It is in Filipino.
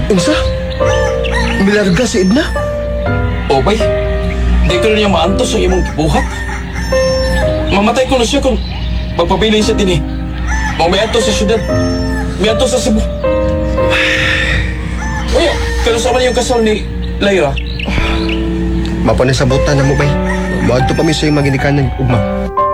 Unsa? Milarga si Edna? O bay, di ko na niya maantos ang imong buhat. Mamatay ko na siya kung magpabiling siya din eh. May antos sa syudad. May antos sa Cebu. Uy, kanusa man yung kasal ni Lyra? Mapanisabutan na mo, bay. Maadto pa mi sa yung maginikanan, ugma.